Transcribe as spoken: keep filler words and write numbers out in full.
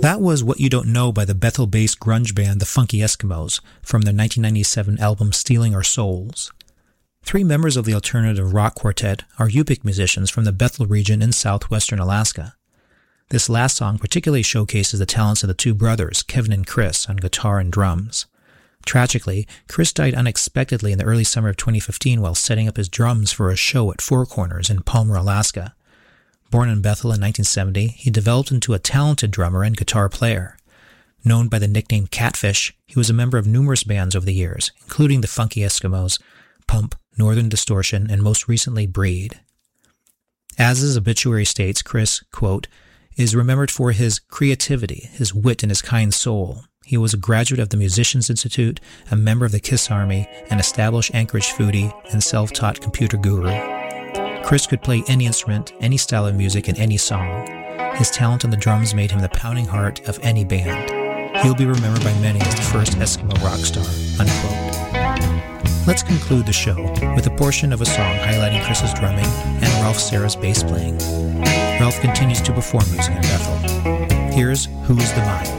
That was What You Don't Know by the Bethel-based grunge band The Funky Eskimos from their nineteen ninety-seven album Stealing Our Souls. Three members of the alternative rock quartet are Yupik musicians from the Bethel region in southwestern Alaska. This last song particularly showcases the talents of the two brothers, Kevin and Chris, on guitar and drums. Tragically, Chris died unexpectedly in the early summer of twenty fifteen while setting up his drums for a show at Four Corners in Palmer, Alaska. Born in Bethel in nineteen seventy, he developed into a talented drummer and guitar player. Known by the nickname Catfish, he was a member of numerous bands over the years, including the Funky Eskimos, Pump, Northern Distortion, and most recently Breed. As his obituary states, Chris, quote, is remembered for his creativity, his wit, and his kind soul. He was a graduate of the Musicians Institute, a member of the KISS Army, an established Anchorage foodie, and self-taught computer guru. Chris could play any instrument, any style of music, and any song. His talent on the drums made him the pounding heart of any band. He'll be remembered by many as the first Eskimo rock star, unquote. Let's conclude the show with a portion of a song highlighting Chris's drumming and Ralph Serra's bass playing. Ralph continues to perform music in Bethel. Here's Who's the Mind?